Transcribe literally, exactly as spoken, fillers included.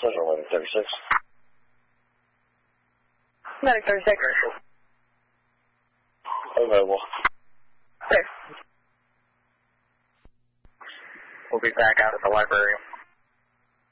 Central, Medic thirty-six. Medic thirty-six. Available. Clear. We'll be back out at the library.